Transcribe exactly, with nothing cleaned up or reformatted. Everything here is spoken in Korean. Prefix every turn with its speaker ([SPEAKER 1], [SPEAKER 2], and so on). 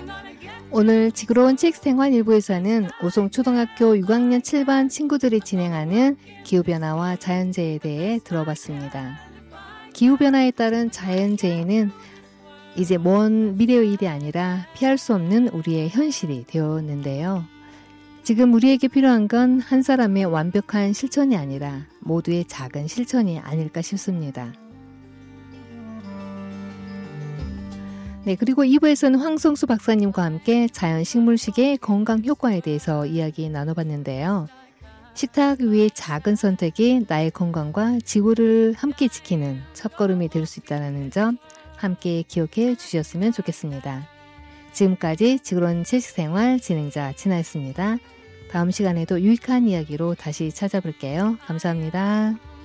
[SPEAKER 1] 오늘 지구로운 책생활 일부에서는 오송초등학교 육 학년 칠 반 친구들이 진행하는 기후변화와 자연재해에 대해 들어봤습니다. 기후변화에 따른 자연재해는 이제 먼 미래의 일이 아니라 피할 수 없는 우리의 현실이 되었는데요. 지금 우리에게 필요한 건 한 사람의 완벽한 실천이 아니라 모두의 작은 실천이 아닐까 싶습니다. 네, 그리고 이 부에서는 황성수 박사님과 함께 자연식물식의 건강 효과에 대해서 이야기 나눠봤는데요. 식탁 위의 작은 선택이 나의 건강과 지구를 함께 지키는 첫걸음이 될 수 있다는 점 함께 기억해 주셨으면 좋겠습니다. 지금까지 지구로운 채식생활 진행자 진아였습니다. 다음 시간에도 유익한 이야기로 다시 찾아볼게요. 감사합니다.